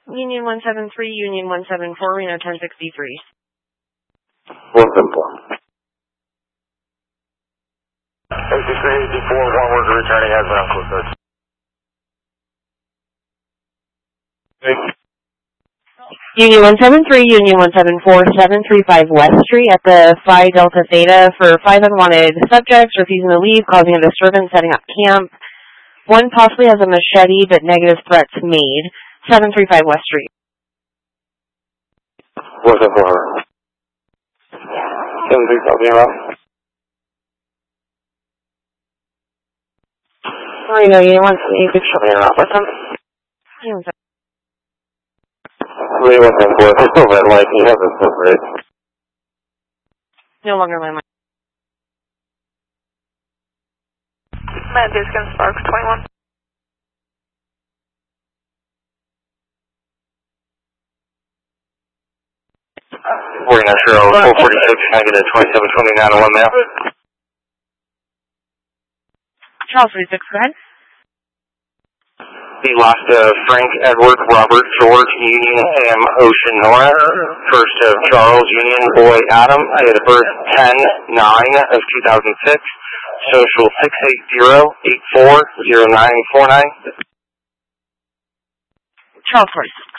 Union 173, Union 174, Reno 1063. 174. 8384, one worker returning has been on close search. Union 173, Union 174, 735 West Street at the Phi Delta Theta for 5 unwanted subjects refusing to leave, causing a disturbance, setting up camp. One possibly has a machete, but negative threats made. 735 West Street. 174. 735, Reno, Union 1, you could show me around with them. Union 174, there's no red light, you have this right? No longer landline. Matt Diskin, Sparks 21. Reporting on Cheryl 446, negative 2729 on 1 mile. Charles 46, go ahead. We lost Frank, Edward, Robert, George, Union, Sam, Ocean, Nora. First of Charles, Union, Boy, Adam. Date of birth 10/9 of 2006. Social 680-840949. Charles 46.